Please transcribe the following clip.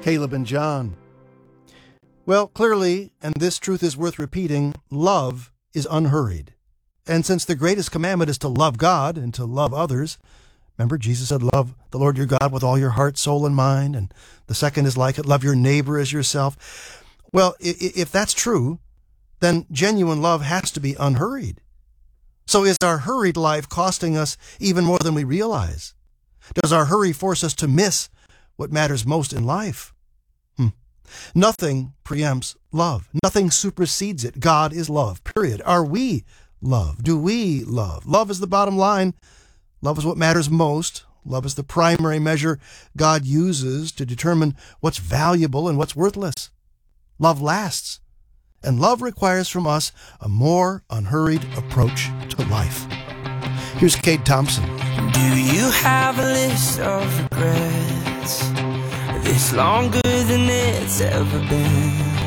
Caleb and John. Well, clearly, and this truth is worth repeating, love is unhurried. And since the greatest commandment is to love God and to love others, remember Jesus said, love the Lord your God with all your heart, soul, and mind. And the second is like it, love your neighbor as yourself. Well, if that's true, then genuine love has to be unhurried. So is our hurried life costing us even more than we realize? Does our hurry force us to miss what matters most in life? Nothing preempts love. Nothing supersedes it. God is love, period. Are we love? Do we love? Love is the bottom line. Love is what matters most. Love is the primary measure God uses to determine what's valuable and what's worthless. Love lasts. And love requires from us a more unhurried approach to life. Here's Cade Thompson. Do you have a list of regrets? It's longer than it's ever been.